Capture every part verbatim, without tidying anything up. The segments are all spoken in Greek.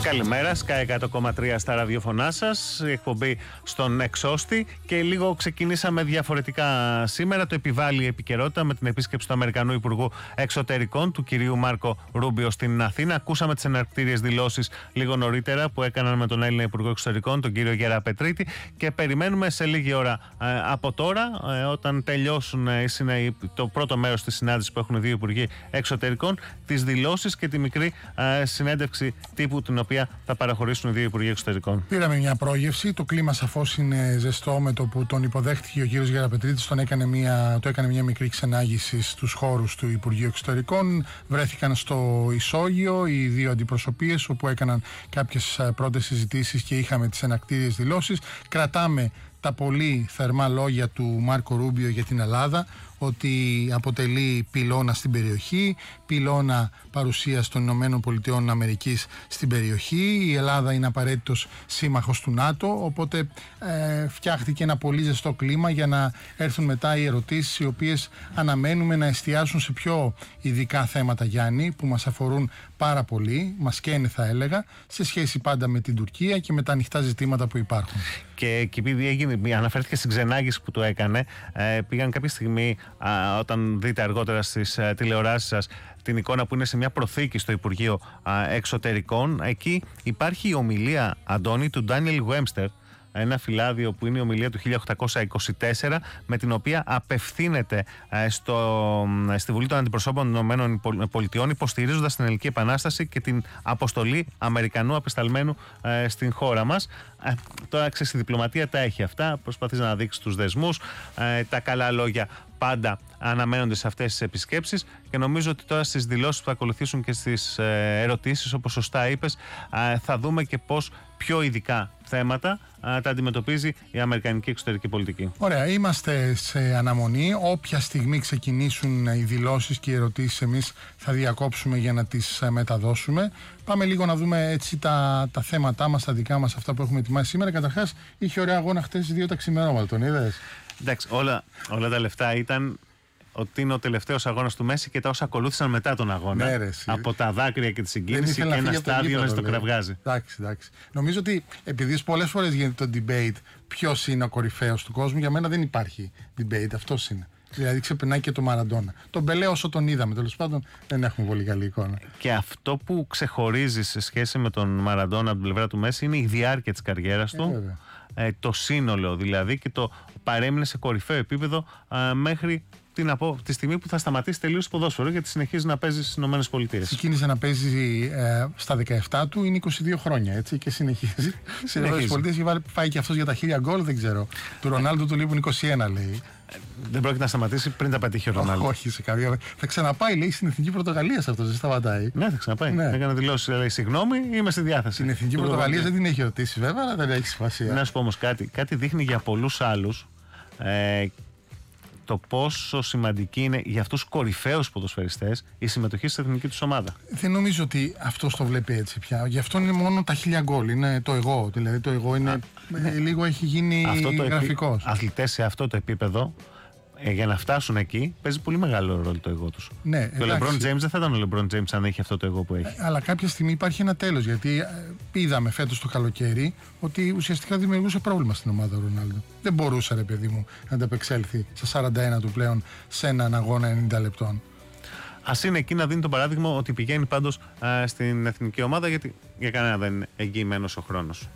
Καλημέρα, Sky εκατό κόμμα τρία στα ραδιοφωνά σας, η εκπομπή στον Εξώστη και λίγο ξεκινήσαμε διαφορετικά σήμερα. Το επιβάλλει η επικαιρότητα με την επίσκεψη του Αμερικανού Υπουργού Εξωτερικών, του κυρίου Μάρκο Ρούμπιο στην Αθήνα. Ακούσαμε τις εναρκτήριες δηλώσεις λίγο νωρίτερα που έκαναν με τον Έλληνα Υπουργό Εξωτερικών, τον κύριο Γεραπετρίτη, και περιμένουμε σε λίγη ώρα ε, από τώρα, ε, όταν τελειώσουν ε, το πρώτο μέρος της συνάντησης που έχουν οι δύο Υπουργοί Εξωτερικών, τις δηλώσεις και τη μικρή ε, συνέντευξη τύπου την οποία θα παραχωρήσουν οι δύο Υπουργοί Εξωτερικών. Πήραμε μια πρόγευση. Το κλίμα σαφώς είναι ζεστό με το που τον υποδέχτηκε ο κύριος Γεραπετρίτης. Τον έκανε μια, το έκανε μια μικρή ξενάγηση στους χώρους του Υπουργείου Εξωτερικών. Βρέθηκαν στο ισόγειο οι δύο αντιπροσωπείες, όπου έκαναν κάποιες πρώτες συζητήσεις και είχαμε τις ενακτήριες δηλώσεις. Κρατάμε τα πολύ θερμά λόγια του Μάρκο Ρούμπιο για την Ελλάδα, ότι αποτελεί πυλώνα στην περιοχή, πυλώνα παρουσίας των Ηνωμένων Πολιτειών Αμερικής στην περιοχή. Η Ελλάδα είναι απαραίτητος σύμμαχος του ΝΑΤΟ, οπότε ε, φτιάχτηκε ένα πολύ ζεστό κλίμα για να έρθουν μετά οι ερωτήσεις, οι οποίες αναμένουμε να εστιάσουν σε πιο ειδικά θέματα, Γιάννη, που μας αφορούν πάρα πολύ, μας καίνε θα έλεγα, σε σχέση πάντα με την Τουρκία και με τα ανοιχτά ζητήματα που υπάρχουν. Και, και επειδή έγινε, αναφέρθηκε στην ξενάγηση που το έκανε, ε, πήγαν κάποια στιγμή, α, όταν δείτε αργότερα στις ε, τηλεοράσεις σας την εικόνα που είναι σε μια προθήκη στο Υπουργείο α, Εξωτερικών, εκεί υπάρχει η ομιλία, Αντώνη, του Ντάνιελ Γουέμστερ, ένα φυλάδιο που είναι η ομιλία του χίλια οκτακόσια είκοσι τέσσερα, με την οποία απευθύνεται ε, στο, στη Βουλή των Αντιπροσώπων των Ηνωμένων Πολιτειών, υποστηρίζοντας την Ελληνική Επανάσταση και την αποστολή Αμερικανού απεσταλμένου ε, στην χώρα μας. Ε, τώρα, ξέρεις, η διπλωματία τα έχει αυτά, προσπαθείς να δείξεις τους δεσμούς, ε, τα καλά λόγια πάντα αναμένονται σε αυτές τις επισκέψεις, και νομίζω ότι τώρα στις δηλώσεις που θα ακολουθήσουν και στις ε, ερωτήσεις, όπως σωστά είπες, ε, θα δούμε και πώς πιο ειδικά θέματα ε, τα αντιμετωπίζει η αμερικανική εξωτερική πολιτική. Ωραία, είμαστε σε αναμονή. Όποια στιγμή ξεκινήσουν οι δηλώσεις και οι ερωτήσεις, εμείς θα διακόψουμε για να τις μεταδώσουμε. Πάμε λίγο να δούμε έτσι τα, τα θέματά μας, τα δικά μας, αυτά που έχουμε ετοιμάσει σήμερα. Καταρχάς, είχε ωραία αγώνα χτες δύο τα ξημερώματα, τον είδες? Εντάξει, όλα, όλα τα λεφτά ήταν ότι είναι ο τελευταίος αγώνας του Μέση και τα όσα ακολούθησαν μετά τον αγώνα. Ναι, ρε, από τα δάκρυα και τη συγκίνηση και ένα στάδιο να στο κραυγάζει. Εντάξει, εντάξει. Νομίζω ότι επειδή πολλές φορές γίνεται το debate ποιος είναι ο κορυφαίος του κόσμου, για μένα δεν υπάρχει debate, αυτός είναι. Δηλαδή ξεπερνάει και το Μαραντόνα. Τον Πελέ, όσο τον είδαμε, τέλος πάντων, δεν έχουμε πολύ καλή εικόνα. Και αυτό που ξεχωρίζει σε σχέση με τον Μαραντόνα από την πλευρά του Μέση είναι η διάρκεια της καριέρας του. Ε, ε, το σύνολο δηλαδή, και το παρέμεινε σε κορυφαίο επίπεδο ε, μέχρι την απο... τη στιγμή που θα σταματήσει τελείως το ποδόσφαιρο, γιατί συνεχίζει να παίζει στις ΗΠΑ. Ξεκίνησε να παίζει ε, στα δεκαεπτά του, είναι είκοσι δύο χρόνια, έτσι, και συνεχίζει στις ΗΠΑ. Και φάει και αυτός για τα χίλια γκολ, δεν ξέρω. Του Ρονάλντο του λείπουν είκοσι ένα, λέει. Δεν πρόκειται να σταματήσει πριν τα πετύχει ο Ρονάλντο. Όχι, σε κάποια. Θα ξαναπάει, λέει, στην Εθνική Πορτογαλία αυτό, δεν σταματάει. Ναι, θα ξαναπάει. Ναι. Έκανε δηλώσει, λέει, συγγνώμη, είμαι στη διάθεση. Στην Εθνική Πορτογαλία δεν την έχει ρωτήσει, βέβαια, αλλά δεν έχει σημασία. Να σου πω όμως κάτι. Κάτι δείχνει για πολλούς άλλους ε, το πόσο σημαντική είναι για αυτούς τους κορυφαίους ποδοσφαιριστές η συμμετοχή στην εθνική τους ομάδα. Δεν νομίζω ότι αυτός το βλέπει έτσι πια. Γι' αυτό είναι μόνο τα χίλια γκολ. Είναι το εγώ. Δηλαδή το εγώ είναι. Α, ναι. Λίγο έχει γίνει γραφικός. Επί... Αθλητές σε αυτό το επίπεδο, ε, για να φτάσουν εκεί, παίζει πολύ μεγάλο ρόλο το εγώ τους. Ναι, και ο LeBron James δεν θα ήταν ο LeBron James αν έχει αυτό το εγώ που έχει. Ε, αλλά κάποια στιγμή υπάρχει ένα τέλος. Γιατί ε, είδαμε φέτος το καλοκαίρι ότι ουσιαστικά δημιουργούσε πρόβλημα στην ομάδα ο Ρονάλντο. Δεν μπορούσε, ρε παιδί μου, να ανταπεξέλθει στα σαράντα ένα του πλέον σε έναν αγώνα ενενήντα λεπτών. Ας είναι εκεί να δίνει το παράδειγμα ότι πηγαίνει πάντως ε, στην εθνική ομάδα, γιατί για κανένα δεν είναι εγγυημένος ο χρόνος.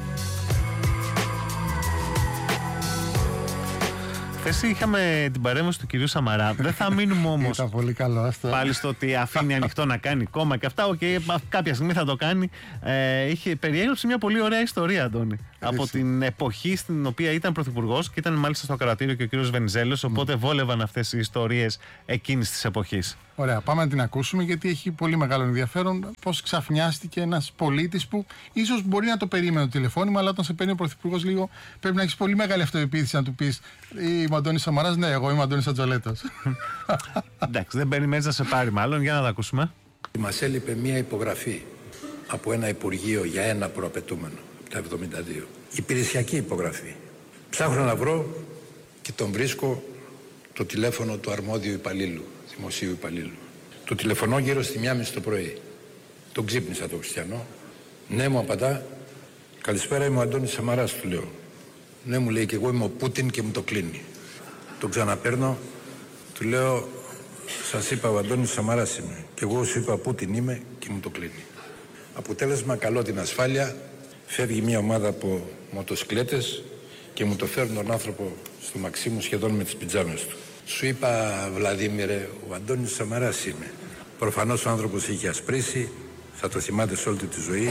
Χθες είχαμε την παρέμβαση του κυρίου Σαμαρά. Δεν θα μείνουμε όμως πολύ καλό, αυτό. πάλι στο ότι αφήνει ανοιχτό να κάνει κόμμα και αυτά. Okay, κάποια στιγμή θα το κάνει. Ε, είχε περιέγραψε μια πολύ ωραία ιστορία, Αντώνη. Από την εποχή στην οποία ήταν πρωθυπουργός, και ήταν μάλιστα στο κρατήριο και ο κύριος Βενιζέλος. Οπότε mm. βόλευαν αυτές οι ιστορίες εκείνης της εποχής. Ωραία, πάμε να την ακούσουμε, γιατί έχει πολύ μεγάλο ενδιαφέρον πώς ξαφνιάστηκε ένας πολίτης που ίσως μπορεί να το περίμενε το τηλεφώνημα, αλλά όταν σε παίρνει ο πρωθυπουργός, λίγο πρέπει να έχεις πολύ μεγάλη αυτοεπίθεση να του πεις είμαι ο Αντώνης Σαμαράς. Ναι, εγώ είμαι ο Αντώνης Ατζολέτος. Εντάξει, δεν περιμένεις να σε πάρει, μάλλον. Για να τα ακούσουμε. Μας έλειπε μία υπογραφή από ένα Υπουργείο για ένα προαπαιτούμενο, τα εβδομήντα δύο. Υπηρεσιακή υπογραφή. Ψάχνω να βρω και τον βρίσκω το τηλέφωνο του αρμόδιου υπαλλήλου, δημοσίου υπαλλήλου. Του τηλεφωνώ γύρω στη μία μισή το πρωί. Τον ξύπνησα τον Χριστιανό Ναι, μου απαντά. Καλησπέρα, είμαι ο Αντώνης Σαμαράς, του λέω. Ναι, μου λέει, και εγώ είμαι ο Πούτιν και μου το κλείνει. Το ξαναπαίρνω, του λέω, σας είπα ο Αντώνης Σαμαράς είμαι. Και εγώ σου είπα Πούτιν είμαι και μου το κλείνει. Αποτέλεσμα, καλό την ασφάλεια, φεύγει μια ομάδα από μοτοσυκλέτες και μου το φέρνουν τον άνθρωπο στο Μαξίμου σχεδόν με τις πιτζάμες του. Σου είπα, Βλαδίμηρε, ο Αντώνης Σαμαράς είμαι. Προφανώς ο άνθρωπος είχε ασπρίσει, θα το θυμάται σε όλη τη ζωή.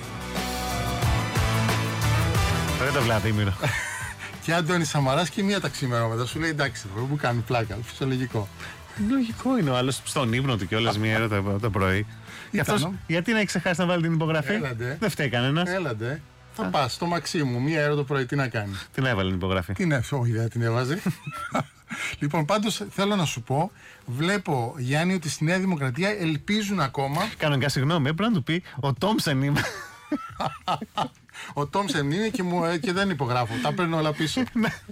Ρε το Βλαδίμηρο. Και Αντώνης Σαμαράς και μία ταξιμερώματα. Σου λέει εντάξει, μου κάνει πλάκα. Φυσιολογικό. Λογικό είναι ο άλλος στον ύπνο του κιόλας μία ώρα το, το πρωί. Και αυτός, γιατί να έχει ξεχάσει να βάλει την υπογραφή. Έλαντε. Δεν φταίει κανένας. Έλαντε. Θα πα στο Μαξίμου, μία ώρα το πρωί, τι να κάνει. Την έβαλε την υπογραφή. Την έβαλε, όχι, δεν την έβαζε. Λοιπόν, πάντως θέλω να σου πω, βλέπω Γιάννη ότι στη Νέα Δημοκρατία ελπίζουν ακόμα. Κανονικά, συγγνώμη, έπρεπε να του πει ο Τόμσεν είμαι. Ο Τόμσεν είναι και, μου, και δεν υπογράφω. Τα παίρνω όλα πίσω.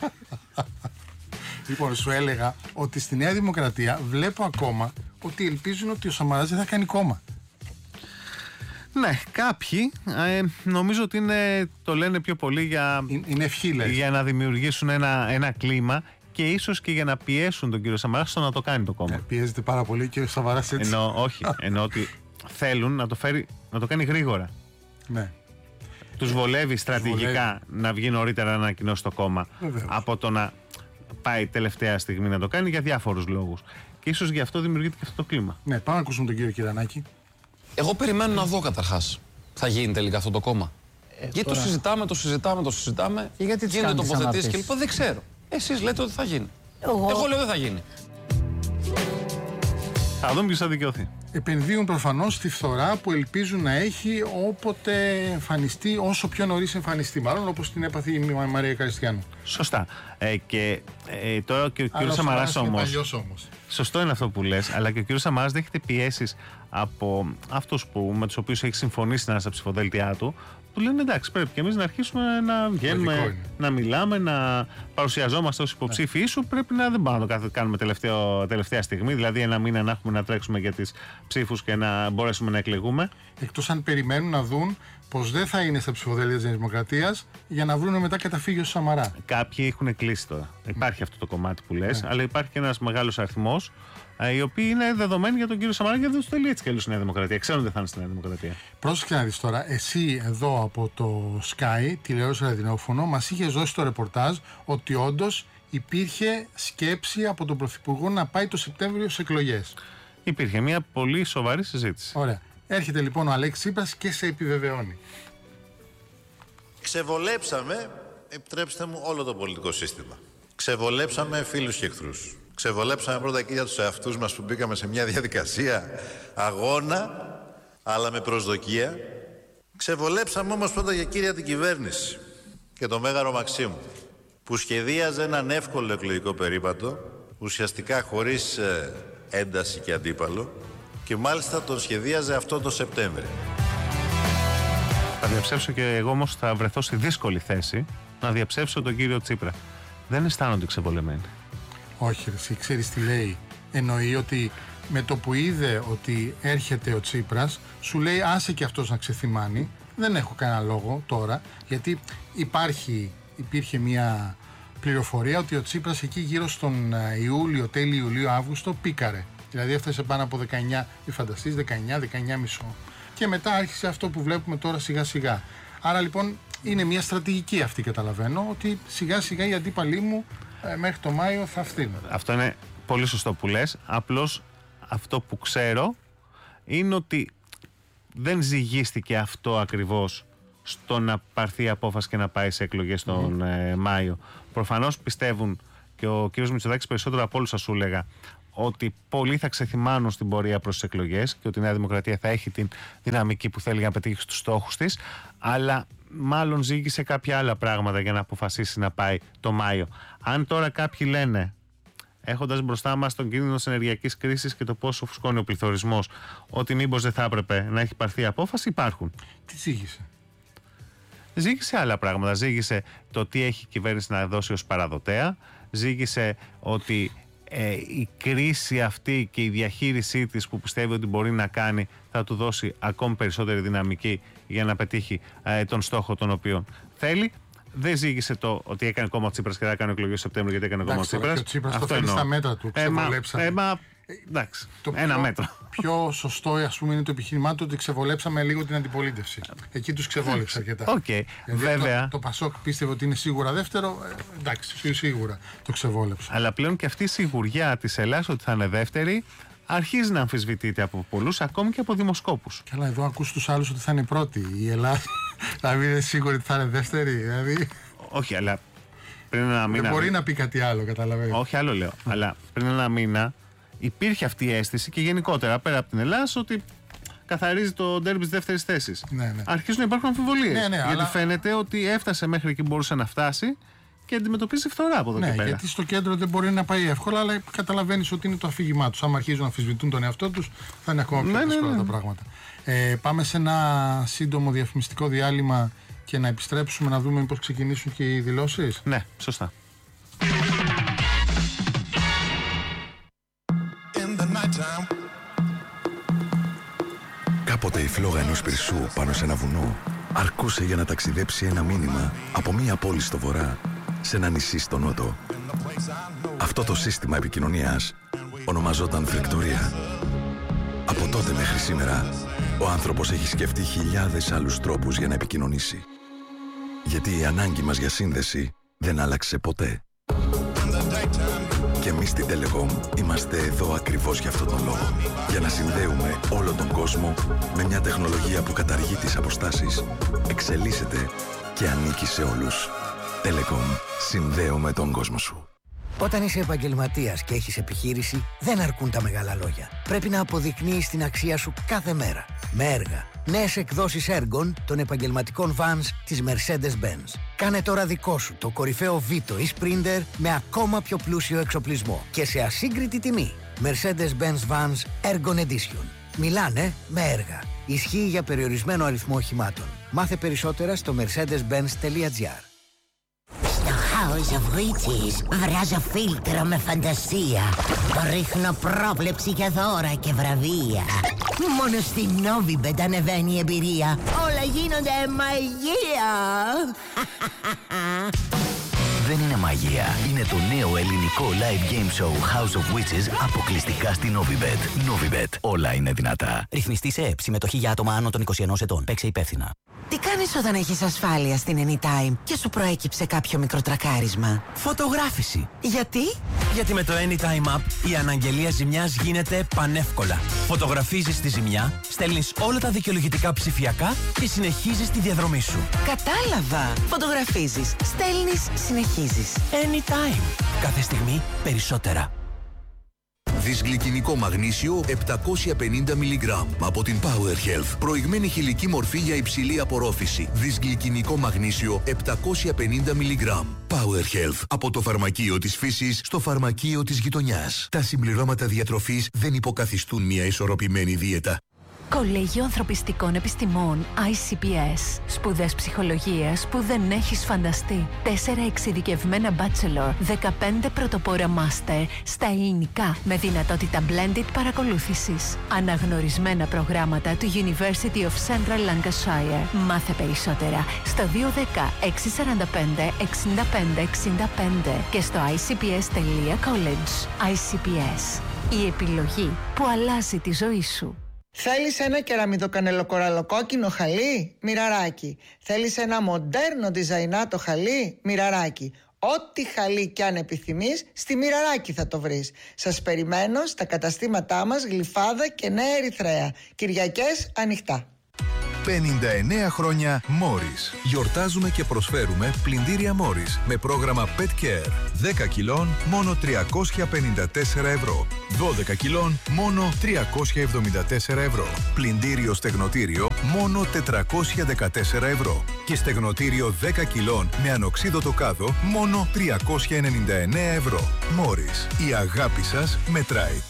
Λοιπόν, σου έλεγα ότι στη Νέα Δημοκρατία βλέπω ακόμα ότι ελπίζουν ότι ο Σαμαράς δεν θα κάνει κόμμα. Ναι, κάποιοι ε, νομίζω ότι είναι, το λένε πιο πολύ για, είναι ευχή, λες. Για να δημιουργήσουν ένα, ένα κλίμα και ίσως και για να πιέσουν τον κύριο Σαμαρά στο να το κάνει το κόμμα. Ε, πιέζεται πάρα πολύ και ο Σαμαράς έτσι. Ενώ, όχι, ενώ ότι θέλουν να το, φέρει, να το κάνει γρήγορα. Ναι. Τους βολεύει στρατηγικά βολεύει. να βγει νωρίτερα να ανακοινώσει το κόμμα. Βεβαίως. Από το να πάει τελευταία στιγμή να το κάνει για διάφορους λόγους. Και ίσως γι' αυτό δημιουργείται και αυτό το κλίμα. Ναι, πάμε να ακούσουμε τον κύριο Κυρανάκη. Εγώ περιμένω να δω καταρχάς. Θα γίνει τελικά αυτό το κόμμα. Ε, γιατί τώρα... το συζητάμε, το συζητάμε, το συζητάμε. Και γιατί γίνονται τοποθετήσεις και λοιπά. Δεν ξέρω. Εσείς λέτε ότι θα γίνει. Εγώ, Εγώ λέω δεν θα γίνει. Θα δούμε ποιος θα δικαιωθεί. Επενδύουν προφανώς στη φθορά που ελπίζουν να έχει όποτε εμφανιστεί, όσο πιο νωρίς εμφανιστεί. Μάλλον όπως την έπαθε η Μαρία Καριστιανού. Σωστά. Ε, και ε, τώρα και ο κύριος Σαμαράς όμως. όμως. Σωστό είναι αυτό που λες, αλλά και ο κύριος Σαμαράς δέχεται πιέσεις από αυτούς που, με τους οποίους έχει συμφωνήσει να στα ψηφοδέλτια του. Του λένε εντάξει, πρέπει και εμείς να αρχίσουμε να βγαίνουμε, να μιλάμε, να παρουσιαζόμαστε ως υποψήφοι. Ναι. Ίσου πρέπει να δεν πάμε να το κάνουμε τελευταίο, τελευταία στιγμή, δηλαδή ένα μήνα να έχουμε να τρέξουμε για τις ψήφους και να μπορέσουμε να εκλεγούμε. Εκτός αν περιμένουν να δουν πως δεν θα είναι στα ψηφοδέλτια της Δημοκρατίας για να βρουν μετά καταφύγιο στο Σαμαρά. Κάποιοι έχουν κλείσει τώρα. Υπάρχει αυτό το κομμάτι που λες, ναι. αλλά υπάρχει και ένας μεγάλος αριθμός. Οι οποίοι είναι δεδομένοι για τον κύριο Σαμαρά και δεν του θέλει έτσι και αλλιώς στη Νέα Δημοκρατία. Ξέρουν ότι θα είναι στη Νέα Δημοκρατία. Πρόσεξε να δεις τώρα, εσύ εδώ από το Sky, τηλεόραση ραδιοφωνό, μας είχε δώσει το ρεπορτάζ ότι όντως υπήρχε σκέψη από τον Πρωθυπουργό να πάει το Σεπτέμβριο στις εκλογές. Υπήρχε μια πολύ σοβαρή συζήτηση. Ωραία. Έρχεται λοιπόν ο Αλέξης Τσίπρας και σε επιβεβαιώνει. Ξεβολέψαμε, επιτρέψτε μου, όλο το πολιτικό σύστημα. Ξεβολέψαμε φίλους και εχθρούς. Ξεβολέψαμε πρώτα και για τους εαυτούς μας που μπήκαμε σε μια διαδικασία αγώνα, αλλά με προσδοκία. Ξεβολέψαμε όμως πρώτα για κύρια την κυβέρνηση και τον Μέγαρο Μαξίμου, που σχεδίαζε έναν εύκολο εκλογικό περίπατο, ουσιαστικά χωρίς ε, ένταση και αντίπαλο, και μάλιστα τον σχεδίαζε αυτό το Σεπτέμβριο. Θα διαψεύσω και εγώ όμως θα βρεθώ στη δύσκολη θέση να διαψεύσω τον κύριο Τσίπρα. Δεν αισθάνονται ξεβολεμένοι. Όχι, ρε, εσύ ξέρεις τι λέει. Εννοεί ότι με το που είδε ότι έρχεται ο Τσίπρας, σου λέει άσε και αυτός να ξεθυμάνει. Δεν έχω κανένα λόγο τώρα, γιατί υπάρχει, υπήρχε μια πληροφορία ότι ο Τσίπρας εκεί γύρω στον Ιούλιο, τέλη Ιουλίου, Αύγουστο πίκαρε. Δηλαδή έφτασε πάνω από δεκαεννιά, μη φανταστείς, δεκαεννιά, δεκαεννιά και μισό. Και μετά άρχισε αυτό που βλέπουμε τώρα σιγά σιγά. Άρα λοιπόν είναι μια στρατηγική αυτή, καταλαβαίνω, ότι σιγά σιγά οι αντίπαλοι μου ε, μέχρι το Μάιο θα φθήνουν. Αυτό είναι πολύ σωστό που λες. Απλώς αυτό που ξέρω είναι ότι δεν ζυγίστηκε αυτό ακριβώς στο να πάρθει η απόφαση και να πάει σε εκλογές τον mm. ε, Μάιο. Προφανώς πιστεύουν και ο κ. Μητσοτάκης περισσότερο από όλους θα σου έλεγα ότι πολλοί θα ξεθυμάνουν στην πορεία προς τις εκλογές και ότι η Νέα Δημοκρατία θα έχει την δυναμική που θέλει να πετύχει στους στόχους της, αλλά μάλλον ζήγησε κάποια άλλα πράγματα για να αποφασίσει να πάει το Μάιο. Αν τώρα κάποιοι λένε, έχοντας μπροστά μας τον κίνδυνο της ενεργειακής κρίσης και το πόσο φουσκώνει ο πληθωρισμός, ότι μήπως δεν θα έπρεπε να έχει πάρθει απόφαση, υπάρχουν. Τι ζήγησε? Ζήγησε άλλα πράγματα. Ζήγησε το τι έχει η κυβέρνηση να δώσει ως παραδοτέα. Ζήγησε ότι ε, η κρίση αυτή και η διαχείρισή της που πιστεύει ότι μπορεί να κάνει θα του δώσει ακόμη περισσότερη δυναμική για να πετύχει ε, τον στόχο τον οποίο θέλει. Δεν ζήγησε το ότι έκανε κόμμα ο Τσίπρας και θα κάνει εκλογές στο Σεπτέμβριο γιατί έκανε κόμμα ο Τσίπρας. Ο Τσίπρας το φέρνει στα μέτρα του, ξεβολέψαμε. Έμα, εντάξει, το ένα πιο, μέτρο. Πιο σωστό, ας πούμε, είναι το επιχείρημά του ότι ξεβολέψαμε λίγο την αντιπολίτευση. Εκεί τους ξεβόλεψε αρκετά. Okay, βέβαια. Το, το Πασόκ πίστευε ότι είναι σίγουρα δεύτερο. Ε, εντάξει, σίγουρα το ξεβόλεψε. Αλλά πλέον και αυτή η σιγουριά της Ελλάδας ότι θα είναι δεύτερη αρχίζει να αμφισβητείται από πολλούς, ακόμη και από δημοσκόπους. Καλά, εδώ ακούς τους άλλους ότι θα είναι πρώτη. Η Ελλάδα θα μην είναι σίγουρη ότι θα είναι δεύτερη. Δηλαδή... Όχι, αλλά πριν ένα μήνα. Δεν μπορεί να πει κάτι άλλο, καταλαβαίνεις. Όχι, άλλο λέω. Αλλά πριν ένα μήνα υπήρχε αυτή η αίσθηση και γενικότερα πέρα από την Ελλάδα ότι καθαρίζει το ντέρμπι της δεύτερης θέσης. Ναι, ναι. Αρχίζουν να υπάρχουν αμφιβολίες. Ναι, ναι, γιατί αλλά... φαίνεται ότι έφτασε μέχρι εκεί που μπορούσε να φτάσει και αντιμετωπίζει φθορά από εδώ ναι, και πέρα. Γιατί στο κέντρο δεν μπορεί να πάει εύκολα, αλλά καταλαβαίνεις ότι είναι το αφήγημά τους. Αν αρχίζουν να αμφισβητούν τον εαυτό τους, θα είναι ακόμα πιο ναι, δύσκολα ναι, ναι. τα πράγματα. Ε, πάμε σε ένα σύντομο διαφημιστικό διάλειμμα και να επιστρέψουμε να δούμε πώς ξεκινήσουν και οι δηλώσεις. Ναι, σωστά. Κάποτε η φλόγα ενός πυρσού πάνω σε ένα βουνό αρκούσε για να ταξιδέψει ένα μήνυμα από μία πόλη στο βορρά σε ένα νησί στο νότο. Αυτό το σύστημα επικοινωνίας ονομαζόταν φρεκτορία. Από τότε μέχρι σήμερα, ο άνθρωπος έχει σκεφτεί χιλιάδες άλλους τρόπους για να επικοινωνήσει. Γιατί η ανάγκη μας για σύνδεση δεν άλλαξε ποτέ. Και εμείς στην Telecom είμαστε εδώ ακριβώς για αυτόν τον λόγο. Για να συνδέουμε όλο τον κόσμο με μια τεχνολογία που καταργεί τις αποστάσεις, εξελίσσεται και ανήκει σε όλους. Telecom. Συνδέουμε τον κόσμο σου. Όταν είσαι επαγγελματίας και έχεις επιχείρηση, δεν αρκούν τα μεγάλα λόγια. Πρέπει να αποδεικνύεις την αξία σου κάθε μέρα. Με έργα. Νέες εκδόσεις έργων των επαγγελματικών vans της Mercedes-Benz. Κάνε τώρα δικό σου το κορυφαίο Vito ή Sprinter με ακόμα πιο πλούσιο εξοπλισμό και σε ασύγκριτη τιμή. Mercedes-Benz Vans Ergon Edition. Μιλάνε με έργα. Ισχύει για περιορισμένο αριθμό οχημάτων. Μάθε περισσότερα στο mercedes benz dot gr. House of Witches βράζω φίλτρο με φαντασία. Ρίχνω πρόβλεψη για δώρα και βραβεία. Μόνο στην Novibet ανεβαίνει η εμπειρία. Όλα γίνονται μαγεία. Δεν είναι μαγεία. Είναι το νέο ελληνικό live game show House of Witches αποκλειστικά στην Novibet. Novibet. Όλα είναι δυνατά. Ρυθμιστή σε ΕΕΠ. Συμμετοχή για άτομα άνω των είκοσι ενός ετών. Παίξε υπεύθυνα. Τι κάνεις όταν έχεις ασφάλεια στην Anytime και σου προέκυψε κάποιο μικροτρακάρισμα? Φωτογράφηση. Γιατί? Γιατί με το Anytime App η αναγγελία ζημιάς γίνεται πανεύκολα. Φωτογραφίζεις τη ζημιά, στέλνεις όλα τα δικαιολογητικά ψηφιακά και συνεχίζεις τη διαδρομή σου. Κατάλαβα. Φωτογραφίζεις, στέλνεις, συνεχίζεις. Anytime. Κάθε στιγμή περισσότερα. Δυσγλυκινικό μαγνήσιο επτακόσια πενήντα μιλιγκράμμ από την Power Health. Προηγμένη χηλική μορφή για υψηλή απορρόφηση. Δυσγλυκινικό μαγνήσιο επτακόσια πενήντα μιλιγκράμμ. Power Health. Από το φαρμακείο της φύσης στο φαρμακείο της γειτονιάς. Τα συμπληρώματα διατροφής δεν υποκαθιστούν μια ισορροπημένη δίαιτα. Κολέγιο Ανθρωπιστικών Επιστημών άι σι πι ες. Σπουδές ψυχολογίας που δεν έχεις φανταστεί. Τέσσερα εξειδικευμένα bachelor, δεκαπέντε πρωτοπόρα master στα ελληνικά με δυνατότητα blended παρακολούθησης. Αναγνωρισμένα προγράμματα του University of Central Lancashire. Μάθε περισσότερα στο δύο ένα μηδέν έξι τέσσερα πέντε εξήντα πέντε εξήντα πέντε και στο άι σι πι ες τελεία college. άι σι πι ες. Η επιλογή που αλλάζει τη ζωή σου. Θέλεις ένα κεραμιδοκανελοκοραλοκόκκινο χαλί? Μοιραράκι. Θέλεις ένα μοντέρνο διζαϊνάτο χαλί? Μοιραράκι. Ό,τι χαλί κι αν επιθυμείς, στη Μοιραράκι θα το βρεις. Σας περιμένω στα καταστήματά μας Γλυφάδα και Νέα Ερυθρέα. Κυριακές ανοιχτά. πενήντα εννέα χρόνια Morris. Γιορτάζουμε και προσφέρουμε πλυντήρια Morris με πρόγραμμα Pet Care. δέκα κιλών μόνο τριακόσια πενήντα τέσσερα ευρώ. δώδεκα κιλών μόνο τριακόσια εβδομήντα τέσσερα ευρώ. Πλυντήριο στεγνοτήριο μόνο τετρακόσια δεκατέσσερα ευρώ. Και στεγνοτήριο δέκα κιλών με ανοξίδωτο κάδο μόνο τριακόσια ενενήντα εννέα ευρώ. Morris. Η αγάπη σας μετράει.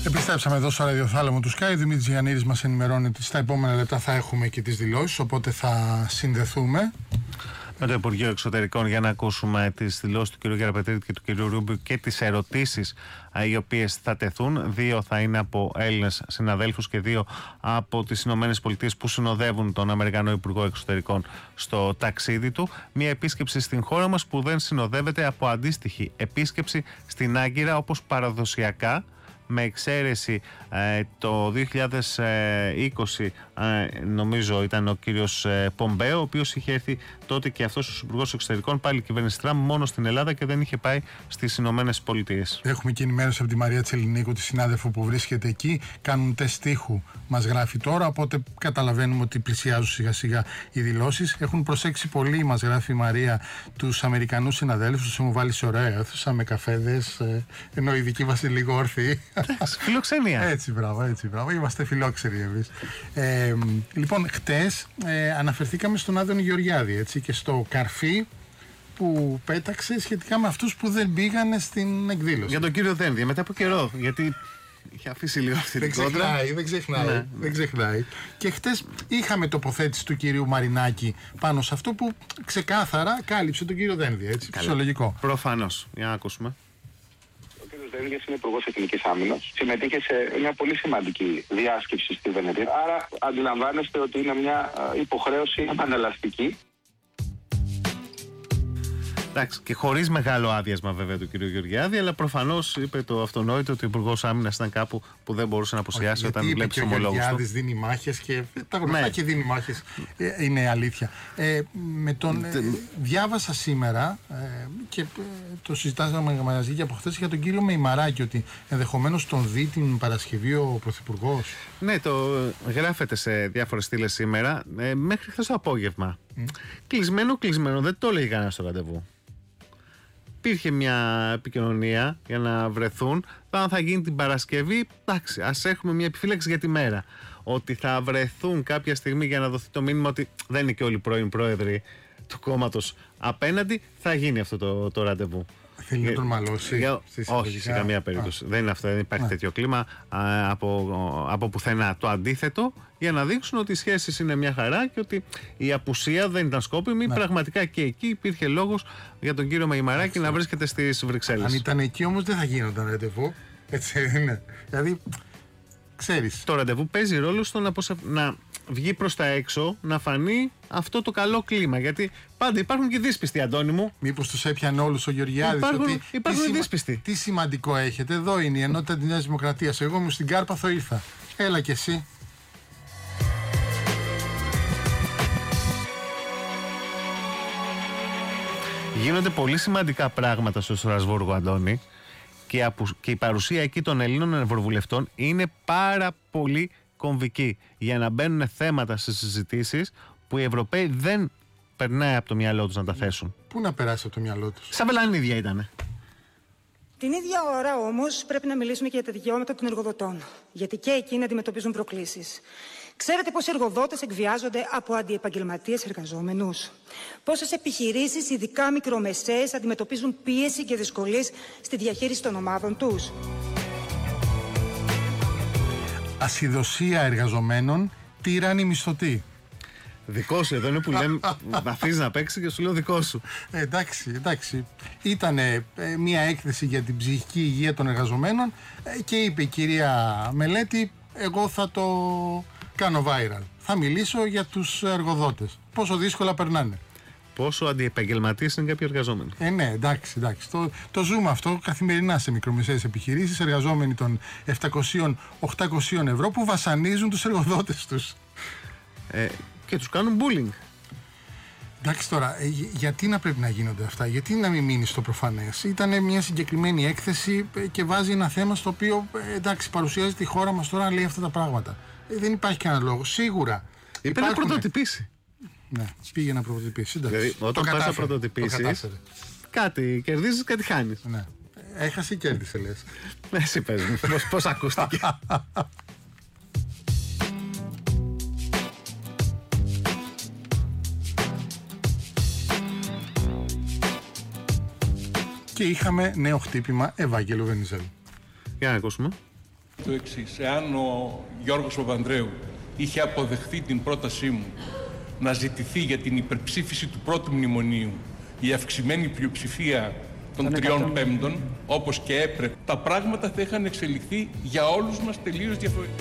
Επιστρέψαμε εδώ στο ραδιοθάλαμο του Sky. Ο Δημήτρης Γιαννίδης μας ενημερώνει ότι στα επόμενα λεπτά θα έχουμε και τις δηλώσεις, οπότε θα συνδεθούμε με το Υπουργείο Εξωτερικών για να ακούσουμε τις δηλώσεις του κ. Γεραπετρίτη και του κ. Ρούμπιου και τις ερωτήσεις οι οποίες θα τεθούν. Δύο θα είναι από Έλληνες συναδέλφους και δύο από τις Ηνωμένες Πολιτείες που συνοδεύουν τον Αμερικανό Υπουργό Εξωτερικών στο ταξίδι του. Μια επίσκεψη στην χώρα μας που δεν συνοδεύεται από αντίστοιχη επίσκεψη στην Άγκυρα όπως παραδοσιακά, με εξαίρεση ε, το δύο χιλιάδες είκοσι ε, νομίζω ήταν ο κύριος ε, Πομπέο, ο οποίος είχε έρθει τότε και αυτός ως Υπουργός Εξωτερικών, πάλι κυβέρνηση Τραμπ, μόνο στην Ελλάδα και δεν είχε πάει στις Ηνωμένες Πολιτείες. Έχουμε και ενημέρωση από τη Μαρία Τσελινίκου, τη συνάδελφο που βρίσκεται εκεί. Κάνουν τεστ τείχου, μας γράφει τώρα, οπότε καταλαβαίνουμε ότι πλησιάζουν σιγά σιγά οι δηλώσεις. Έχουν προσέξει πολύ, μας γράφει η Μαρία, τους Αμερικανούς συναδέλφους, τους έχουν βάλει σε ωραία αίθουσα με καφέδες, ε, ενώ οι δικοί μας είναι λίγο όρθιοι. Φιλοξενία. Έτσι, μπράβο, έτσι, μπράβο. Είμαστε φιλόξενοι εμείς. Ε, λοιπόν, χτες ε, αναφερθήκαμε στον Άδωνη Γεωργιάδη, έτσι, και στο καρφί που πέταξε σχετικά με αυτούς που δεν πήγανε στην εκδήλωση. Για τον κύριο Δένδια, μετά από καιρό, γιατί είχε αφήσει λίγο αυτή την κόντρα. Δεν ξεχνάει, δεν ξεχνάει, ναι. δεν ξεχνάει. Και χτες είχαμε τοποθέτηση του κυρίου Μαρινάκη πάνω σε αυτό που ξεκάθαρα κάλυψε τον κύριο Δένδια, έτσι, φυσιολογικό. Προφανώς. Για να ακούσουμε. Ο κ. Δένδιας είναι Υπουργός Εθνικής Άμυνας. Συμμετείχε σε μια πολύ σημαντική διάσκεψη στη Βενετία. Άρα αντιλαμβάνεστε ότι είναι μια υποχρέωση αναλαστική. Εντάξει, και χωρίς μεγάλο άδειασμα βέβαια του κ. Γεωργιάδη, αλλά προφανώς είπε το αυτονόητο ότι ο Υπουργός Άμυνας ήταν κάπου που δεν μπορούσε να απουσιάσει όταν βλέπει τους ομολόγους του. Ο Γεωργιάδης δίνει μάχες και τα γνωστά ναι. και δίνει μάχες. Ε, είναι αλήθεια. Ε, με τον, ε, διάβασα σήμερα ε, και ε, το συζητάσαμε μαζί και από χθες για τον κύριο Μεϊμαράκη, ότι ενδεχομένως τον δει την Παρασκευή ο Πρωθυπουργός. Ναι, το γράφεται σε διάφορες στήλες σήμερα, ε, μέχρι χθες το απόγευμα. Mm. Κλεισμένο, κλεισμένο, δεν το έλεγε κανένα στο ραντεβού. Υπήρχε μια επικοινωνία για να βρεθούν. Αν θα γίνει την Παρασκευή, εντάξει, ας έχουμε μια επιφύλαξη για τη μέρα. Ότι θα βρεθούν κάποια στιγμή για να δοθεί το μήνυμα ότι δεν είναι και όλοι οι πρώην πρόεδροι του κόμματος απέναντι, θα γίνει αυτό το, το ραντεβού. Θέλει να τον μαλώσει. Για... Όχι, σε καμία περίπτωση. Α. Δεν είναι αυτό, δεν υπάρχει α. τέτοιο κλίμα α, από, από πουθενά. Το αντίθετο, για να δείξουν ότι οι σχέσεις είναι μια χαρά και ότι η απουσία δεν ήταν σκόπιμη. Ναι. Πραγματικά και εκεί υπήρχε λόγος για τον κύριο Μεϊμαράκη να βρίσκεται στις Βρυξέλλες. Αν ήταν εκεί όμως δεν θα γίνονταν ραντεβού. Έτσι είναι. Δηλαδή, ξέρεις. Το ραντεβού παίζει ρόλο στο να, αποσα... να βγει προς τα έξω, να φανεί αυτό το καλό κλίμα. Γιατί πάντα υπάρχουν και δύσπιστοι, Αντώνη μου. Μήπως τους έπιανε όλους ο Γεωργιάδης? Υπάρχουν, ότι υπάρχουν τι δύσπιστοι. Σημα... Τι σημαντικό έχετε, εδώ είναι η ενότητα της Νέας Δημοκρατίας. Εγώ ήμουν στην Κάρπαθο, ήρθα. Έλα κι εσύ. Γίνονται πολύ σημαντικά πράγματα στο Στρασβούργο, Αντώνη, και, απου... και η παρουσία εκεί των Ελλήνων ευρωβουλευτών είναι πάρα πολύ κομβική για να μπαίνουν θέματα στις συζητήσεις που οι Ευρωπαίοι δεν περνάει από το μυαλό τους να τα θέσουν. Πού να περάσει από το μυαλό τους? Σαν Βελανίδια ήτανε. Την ίδια ώρα όμως πρέπει να μιλήσουμε και για τα δικαιώματα των εργοδοτών, γιατί και εκείνοι αντιμετωπίζουν προκλήσεις. Ξέρετε πώς οι εργοδότες εκβιάζονται από αντιεπαγγελματίες εργαζόμενους? Πόσες επιχειρήσεις, ειδικά μικρομεσαίες, αντιμετωπίζουν πίεση και δυσκολίες στη διαχείριση των ομάδων τους? Ασυδοσία εργαζομένων, τύραννη μισθωτή. Δικό σου, εδώ είναι που λέμε να αφήσεις να παίξει και σου λέω δικό σου. Ε, εντάξει, εντάξει. Ήταν ε, μια έκθεση για την ψυχική υγεία των εργαζομένων ε, και είπε η κυρία Μελέτη, εγώ θα το κάνω viral. Θα μιλήσω για τους εργοδότες. Πόσο δύσκολα περνάνε. Πόσο αντιεπαγγελματίες είναι κάποιοι εργαζόμενοι. Ε, ναι, εντάξει, εντάξει. Το, το ζούμε αυτό καθημερινά σε μικρομεσαίες επιχειρήσεις. Εργαζόμενοι των επτακόσια με οχτακόσια ευρώ που βασανίζουν τους εργοδότες τους. Ε, και τους κάνουν bullying. Εντάξει τώρα, ε, γιατί να πρέπει να γίνονται αυτά, γιατί να μην μείνει στο προφανές? Ήταν μια συγκεκριμένη έκθεση και βάζει ένα θέμα στο οποίο ε, εντάξει, παρουσιάζει τη χώρα μας τώρα, λέει αυτά τα πράγματα. Ε, δεν υπάρχει κανένα λόγο. Σίγουρα. Είπε να πρωτοτυπήσει. Ναι, πήγε να πρωτοτυπήσει. Δηλαδή, όταν πας να πρωτοτυπήσεις, κάτι κερδίζεις, κάτι χάνεις. Ναι. Έχασε ή κέρδισε, λες? Εσύ πες μου, πώς, πώς ακούστηκε. Και είχαμε νέο χτύπημα Ευάγγελο Βενιζέλου. Για να ακούσουμε. Το εξής, εάν ο Γιώργος Παπανδρέου είχε αποδεχθεί την πρότασή μου να ζητηθεί για την υπερψήφιση του πρώτου μνημονίου η αυξημένη πλειοψηφία των τριών πέμπτων, όπως και έπρεπε, τα πράγματα θα είχαν εξελιχθεί για όλους μας τελείως διαφορετικά.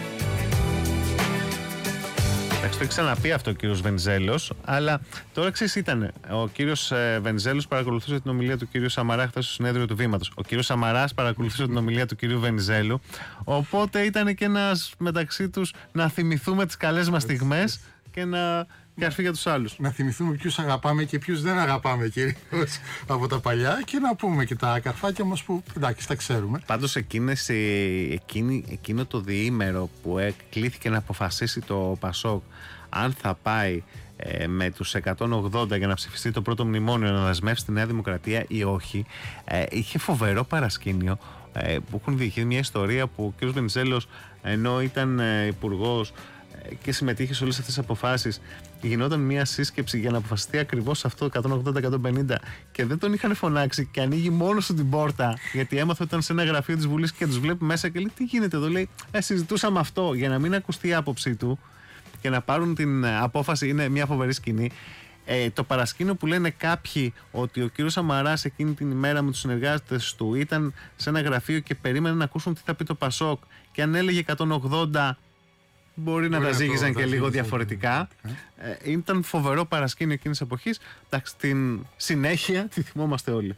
Εντάξει, το έχει ξαναπεί αυτό ο κύριος Βενιζέλος, αλλά τώρα εξής ήταν. Ο κύριος Βενιζέλος παρακολουθούσε την ομιλία του κύριου Σαμαρά χθες στο συνέδριο του Βήματος. Ο κύριος Σαμαράς παρακολουθούσε την ομιλία του κύριου Βενιζέλου. Οπότε ήταν και ένας μεταξύ τους να θυμηθούμε τις καλές μας στιγμές και να καρφί για τους άλλους. Να θυμηθούμε ποιους αγαπάμε και ποιους δεν αγαπάμε κυρίως από τα παλιά και να πούμε και τα καρφάκια μας που εντάξει τα ξέρουμε. Πάντως εκείνες, εκείνη, εκείνο το διήμερο που κλήθηκε να αποφασίσει το Πασόκ αν θα πάει ε, με τους εκατόν ογδόντα για να ψηφιστεί το πρώτο μνημόνιο να δεσμεύσει τη Νέα Δημοκρατία ή όχι, ε, είχε φοβερό παρασκήνιο ε, που έχουν διηγηθεί μια ιστορία που ο κ. Βενιζέλος ενώ ήταν ε, υπουργός και συμμετείχε σε όλες αυτές τις αποφάσεις, γινόταν μια σύσκεψη για να αποφασιστεί ακριβώς αυτό το εκατόν ογδόντα εκατόν πενήντα και δεν τον είχαν φωνάξει και ανοίγει μόνος του την πόρτα γιατί έμαθε ότι ήταν σε ένα γραφείο της Βουλής και τους βλέπει μέσα και λέει τι γίνεται εδώ, λέει ε, συζητούσαμε αυτό, για να μην ακουστεί η άποψή του και να πάρουν την απόφαση. Είναι μια φοβερή σκηνή. Ε, το παρασκήνιο που λένε κάποιοι ότι ο κύριος Σαμαράς εκείνη την ημέρα με τους συνεργάτες του ήταν σε ένα γραφείο και περίμεναν να ακούσουν τι θα πει το Πασόκ και αν έλεγε εκατόν ογδόντα μπορεί να τα ζήγιζαν και λίγο διαφορετικά. Ε, ήταν φοβερό παρασκήνιο εκείνης της εποχής. Εντάξει, την συνέχεια τη θυμόμαστε όλοι.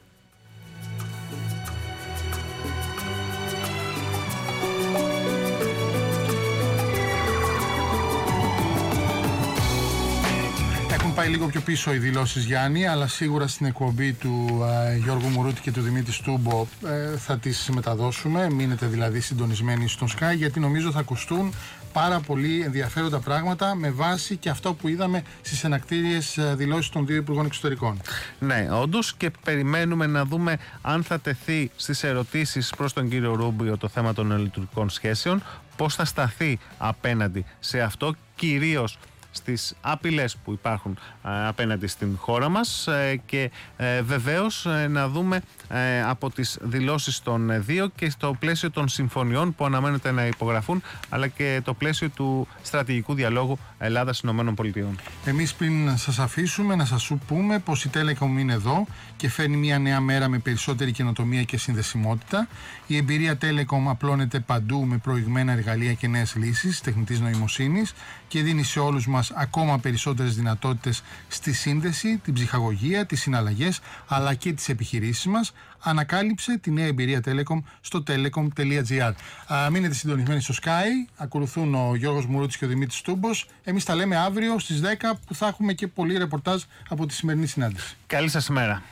Έχουν πάει λίγο πιο πίσω οι δηλώσεις Γιάννη, αλλά σίγουρα στην εκπομπή του ε, Γιώργου Μουρούτη και του Δημήτρη Στούμπο ε, θα τις μεταδώσουμε. Μείνετε δηλαδή συντονισμένοι στον Sky, γιατί νομίζω θα ακουστούν πάρα πολύ ενδιαφέροντα πράγματα με βάση και αυτό που είδαμε στις ενακτήριες δηλώσεις των δύο Υπουργών Εξωτερικών. Ναι, όντως, και περιμένουμε να δούμε αν θα τεθεί στις ερωτήσεις προς τον κύριο Ρούμπιο το θέμα των ελληνοτουρκικών σχέσεων, πώς θα σταθεί απέναντι σε αυτό, κυρίως στις απειλές που υπάρχουν ε, απέναντι στην χώρα μας ε, και ε, βεβαίως ε, να δούμε ε, από τις δηλώσεις των δύο και στο πλαίσιο των συμφωνιών που αναμένεται να υπογραφούν, αλλά και το πλαίσιο του στρατηγικού διαλόγου Ελλάδας-Ηνωμένων Πολιτειών. Εμείς πριν σας αφήσουμε να σας πούμε πως η Telecom είναι εδώ και φέρνει μια νέα μέρα με περισσότερη καινοτομία και συνδεσιμότητα. Η εμπειρία Telecom απλώνεται παντού με προηγμένα εργαλεία και νέες λύσεις τεχνητής νοημοσύνης και δίνει σε όλους μας ακόμα περισσότερες δυνατότητες στη σύνδεση, την ψυχαγωγία, τις συναλλαγές αλλά και τις επιχειρήσεις μας. Ανακάλυψε τη νέα εμπειρία Telecom στο telecom τελεία gr. Μείνετε συντονισμένοι στο Sky. Ακολουθούν ο Γιώργος Μουρούτης και ο Δημήτρης Τούμπος. Εμείς τα λέμε αύριο στις δέκα που θα έχουμε και πολύ ρεπορτάζ από τη σημερινή συνάντηση. Καλή σας ημέρα.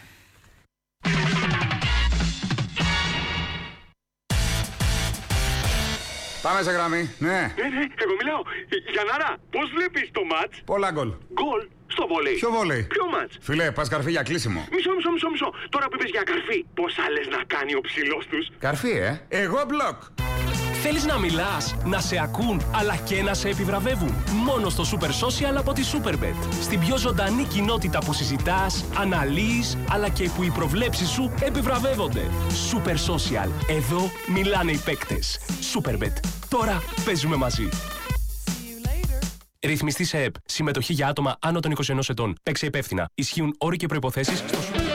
Πάμε σε γραμμή, ναι. Ναι, ναι, εγώ μιλάω. Γιαννάρα, πώς βλέπεις το μάτς? Πολλά γκολ. Γκολ στο βολέι. Ποιο βολέι? Ποιο μάτς? Φιλέ, πας καρφί για κλείσιμο. Μισό, μισό, μισό, μισό. Τώρα που είπες για καρφί, πώς άλλες να κάνει ο ψηλός τους? Καρφί, ε. Εγώ μπλοκ. Θέλεις να μιλάς, να σε ακούν, αλλά και να σε επιβραβεύουν? Μόνο στο Super Social από τη Superbet. Στην πιο ζωντανή κοινότητα που συζητάς, αναλύεις, αλλά και που οι προβλέψεις σου επιβραβεύονται. Super Social. Εδώ μιλάνε οι παίκτες. Superbet. Τώρα παίζουμε μαζί. Ρυθμιστή σε ΕΠ. Συμμετοχή για άτομα άνω των είκοσι ενός ετών. Παίξε υπεύθυνα. Ισχύουν όροι και προϋποθέσεις στο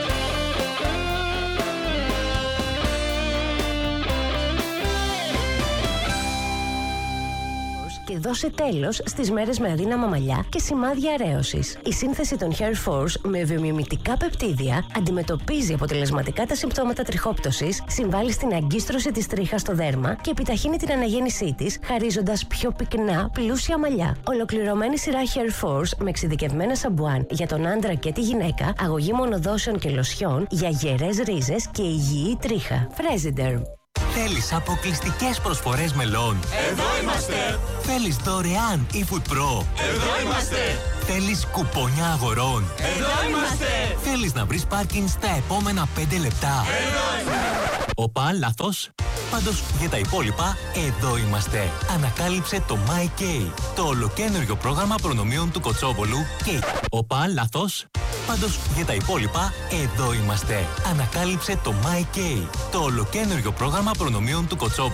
και δώσε τέλος στις μέρες με αδύναμα μαλλιά και σημάδια αρέωσης. Η σύνθεση των Hair Force με βιομιμητικά πεπτίδια αντιμετωπίζει αποτελεσματικά τα συμπτώματα τριχόπτωσης, συμβάλλει στην αγκίστρωση της τρίχας στο δέρμα και επιταχύνει την αναγέννησή της, χαρίζοντας πιο πυκνά, πλούσια μαλλιά. Ολοκληρωμένη σειρά Hair Force με εξειδικευμένα σαμπουάν για τον άντρα και τη γυναίκα, αγωγή μονοδόσεων και λοσιών για γερές ρίζες και υγιή τρίχα. Fresiderm. Θέλεις αποκλειστικές προσφορές μελών? Εδώ είμαστε! Θέλεις δωρεάν eFood Pro? Εδώ είμαστε! Θέλεις κουπόνια αγορών? Εδώ είμαστε! Θέλεις να βρεις πάρκινγκ στα επόμενα πέντε λεπτά? Εδώ είμαστε! Οπα, λάθος. Πάντως για τα υπόλοιπα, εδώ είμαστε. Ανακάλυψε το MyK, το ολοκαίνουργιο πρόγραμμα προνομίων του Κοτσόβολου και... Οπα, λάθος. Πάντως για τα υπόλοιπα, εδώ είμαστε. Ανακάλυψε το MyK, το ολοκαίνουργιο πρόγραμμα προνομίων του Κοτσόβολου.